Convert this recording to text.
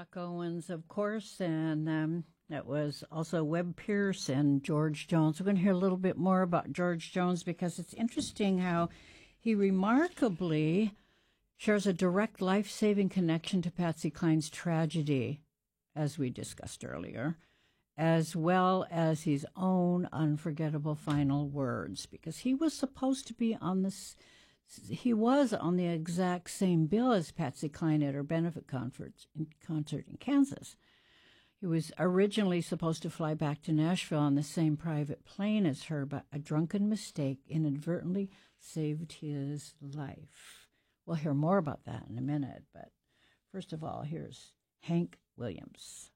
Buck Owens, of course, and that was also Webb Pierce and George Jones. We're going to hear a little bit more about George Jones because it's interesting how he remarkably shares a direct life-saving connection to Patsy Cline's tragedy, as we discussed earlier, as well as his own unforgettable final words, because he was supposed to be on this. He was on the exact same bill as Patsy Cline at her benefit concert in Kansas. He was originally supposed to fly back to Nashville on the same private plane as her, but a drunken mistake inadvertently saved his life. We'll hear more about that in a minute, but first of all, here's Hank Williams.